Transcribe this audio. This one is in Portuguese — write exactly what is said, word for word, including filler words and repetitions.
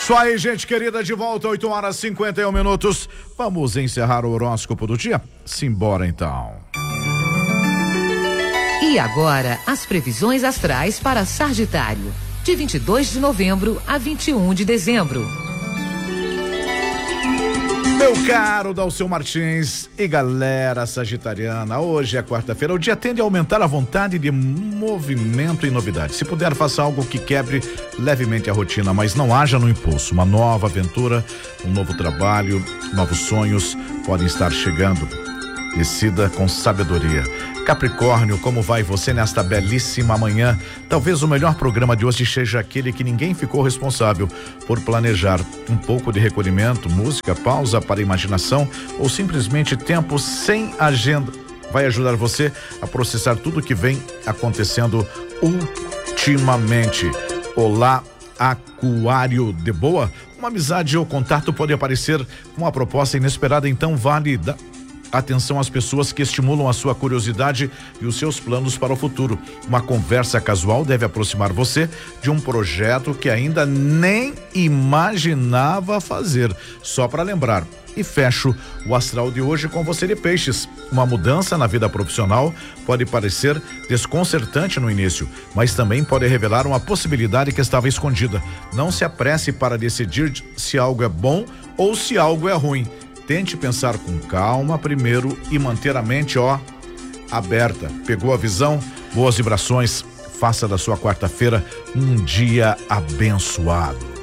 Isso aí, gente querida, de volta, oito horas e cinquenta e um minutos. Vamos encerrar o horóscopo do dia? Simbora então. E agora, as previsões astrais para Sagitário, de vinte e dois de novembro a vinte e um de dezembro. Meu caro Dalceu Martins e galera sagitariana, hoje é quarta-feira, o dia tende a aumentar a vontade de movimento e novidade. Se puder, faça algo que quebre levemente a rotina, mas não haja no impulso. Uma nova aventura, um novo trabalho, novos sonhos podem estar chegando. Decida com sabedoria. Capricórnio, como vai você nesta belíssima manhã? Talvez o melhor programa de hoje seja aquele que ninguém ficou responsável por planejar. Um pouco de recolhimento, música, pausa para a imaginação ou simplesmente tempo sem agenda vai ajudar você a processar tudo que vem acontecendo ultimamente. Olá, Aquário, de boa? Uma amizade ou contato pode aparecer com uma proposta inesperada, então vale dar atenção às pessoas que estimulam a sua curiosidade e os seus planos para o futuro. Uma conversa casual deve aproximar você de um projeto que ainda nem imaginava fazer. Só para lembrar. E fecho o astral de hoje com você de Peixes. Uma mudança na vida profissional pode parecer desconcertante no início, mas também pode revelar uma possibilidade que estava escondida. Não se apresse para decidir se algo é bom ou se algo é ruim. Tente pensar com calma primeiro e manter a mente, ó, aberta. Pegou a visão? Boas vibrações. Faça da sua quarta-feira um dia abençoado.